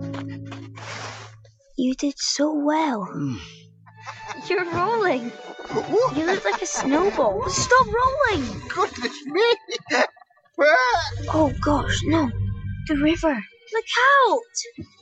You did so well. You're rolling. What? You look like a snowball. Stop rolling! Goodness me! Oh gosh, no. The river. Look out!